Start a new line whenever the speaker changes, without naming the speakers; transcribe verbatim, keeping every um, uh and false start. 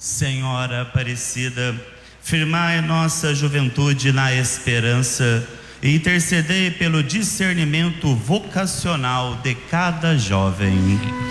Senhora Aparecida, firmai nossa juventude na esperança e intercedei pelo discernimento vocacional de cada jovem.